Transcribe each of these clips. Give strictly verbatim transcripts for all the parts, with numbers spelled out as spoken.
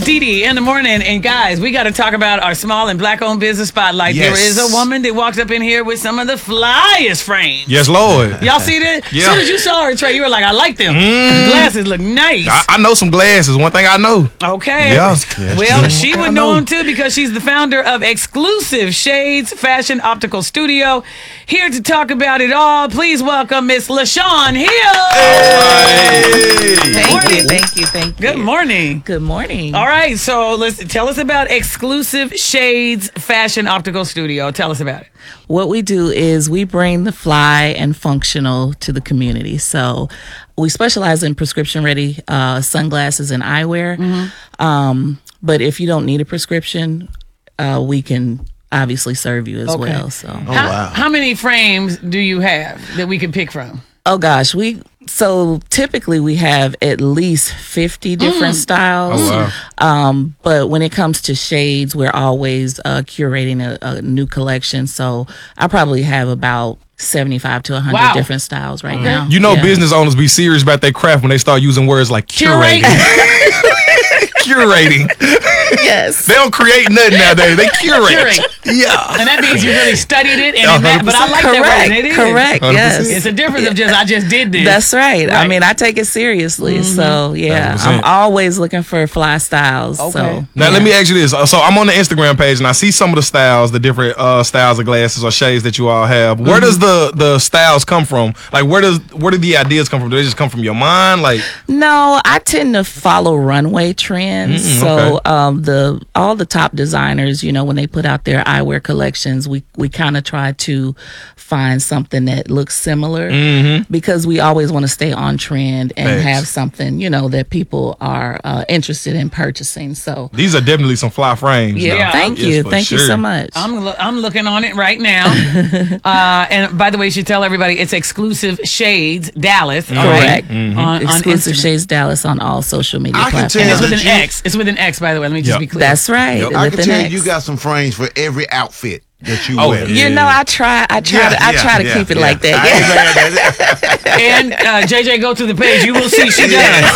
Dee Dee in the morning. And guys, we got to talk about our small and black owned business spotlight. Yes. There is a woman that walked up in here with some of the flyest frames. Yes, Lord. Y'all see that? Yeah. As soon as you saw her, Trey, you were like, I like them. Mm. The glasses look nice. I, I know some glasses. One thing I know. Okay. Yeah. Well, she would I know know. him too because she's the founder of Exclusive Shades Fashion Optical Studio. Here to talk about it all, please welcome Miss LaShawn Hill. Hey. Thank Morning. you, thank you, thank you. Good morning. Good morning. All right, so let's tell us about Exclusive Shades Fashion Optical Studio. Tell us about it. What we do is we bring the fly and functional to the community. So we specialize in prescription ready uh, sunglasses and eyewear. Mm-hmm. Um, but if you don't need a prescription, uh, we can obviously serve you as Okay. well. So, how, wow. how many frames do you have that we can pick from? oh gosh, we so typically we have at least fifty different styles. Oh, Um, but when it comes to shades, we're always uh, curating a, a new collection. So I probably have about seventy-five to one hundred Wow. different styles right now. You know, Yeah. business owners be serious about their craft when they start using words like Curate. curating. Curating. Yes. They don't create nothing nowadays. They curate. Curate. Yeah. And that means you really studied it. And A it ma- hundred but I like that word. Correct. and It is. Correct. one hundred Yes. percent. It's a difference of just, I just did this. That's right. I Right. mean, I take it seriously. So yeah, one hundred percent. I'm always looking for fly styles. Okay. So Now yeah. let me ask you this. So I'm on the Instagram page and I see some of the styles, the different uh, styles of glasses or shades that you all have. Where does the the styles come from? Like where does where do the ideas come from? Do they just come from your mind? Like No, I tend to follow runway trends. Mm, so okay. um, the all the top designers, you know, when they put out their eyewear collections, we we kind of try to find something that looks similar because we always want to stay on trend and Thanks. have something, you know, that people are uh, interested in purchasing. So these are definitely some fly frames. yeah, though. Yeah. thank Yes, you, for thank you sure. so much. I'm lo- I'm looking on it right now. uh, and by the way, you should tell everybody it's Exclusive Shades Dallas. all right? Correct. On, on Exclusive Instagram. Shades Dallas on all social media I can platforms. tell And it's with Did an you- X. It's with an X, by the way. Let me just Yep. be clear. That's right. Yep. I with can an tell you, X. you got some frames for every outfit that you Oh, wear. yeah. You know, I try. I try. Yeah, to, I yeah, try to yeah, keep it yeah. like that. I Yeah. ain't mad at it. And uh, J J, go to the page. You will see she does.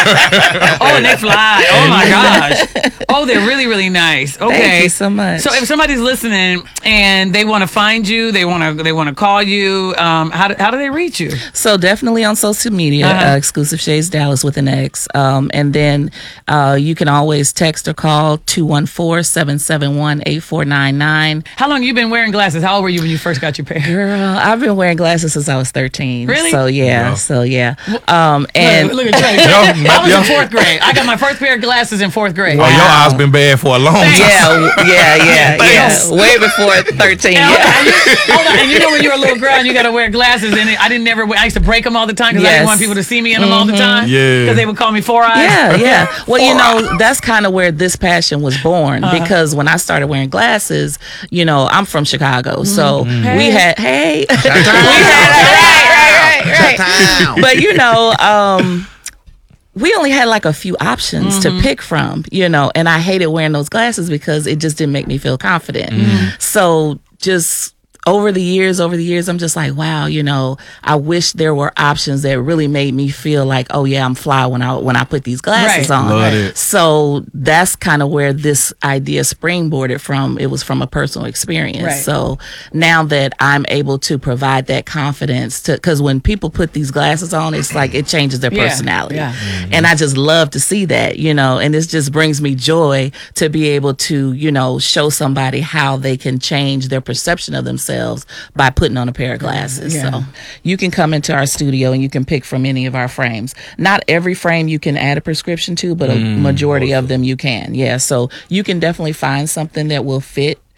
Oh, and they fly. Oh my gosh. Oh, they're really, really nice. Okay. Thank you so much. So if somebody's listening and they want to find you, they want to they want to call you. Um, how do, how do they reach you? So definitely on social media, Uh-huh. uh, Exclusive Shades Dallas with an X. Um, and then uh, you can always text or call two one four, seven seven one, eight four nine nine. How long you been wearing glasses? How old were you when you first got your pair? Girl, I've been wearing glasses since I was thirteen. Really? So yeah, Yeah. so yeah. Um, and look, look at Trey. Yeah, I was in yeah. fourth grade. I got my first pair of glasses in fourth grade. Well, your eyes been bad for a long time. yeah, yeah, yeah, Thanks. yeah. Way before thirteen. And, Yeah. and you, hold on, and you know when you're a little girl and you got to wear glasses, and I didn't never. wear- I used to break them all the time because I didn't Yes. want people to see me in them all the time. Yeah. because they would call me Four Eyes. Yeah, yeah. Well, you know, that's kind of where this passion was born because when I started wearing glasses, you know, I'm from Chicago. So Hey. we had, hey, we Shut had, right, right, right, right. down. But, you know, um, we only had like a few options to pick from, you know, and I hated wearing those glasses because it just didn't make me feel confident. So just over the years, over the years, I'm just like, wow, you know, I wish there were options that really made me feel like, oh yeah, I'm fly when I when I put these glasses Right. on. Love it. So that's kind of where this idea springboarded from. It was from a personal experience. Right. So now that I'm able to provide that confidence to, because when people put these glasses on, it's like it changes their Yeah, personality. yeah. And I just love to see that, you know, and this just brings me joy to be able to, you know, show somebody how they can change their perception of themselves by putting on a pair of glasses. Yeah. So you can come into our studio and you can pick from any of our frames. Not every frame you can add a prescription to, but a majority of them you can. Yeah. So you can definitely find something that will fit